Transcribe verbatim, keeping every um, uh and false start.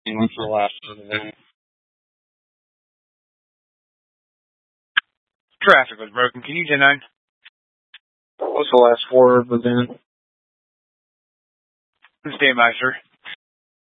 What's the last word of it? Traffic was broken. Can you ten nine? What's the last word of it? Stand by, sir.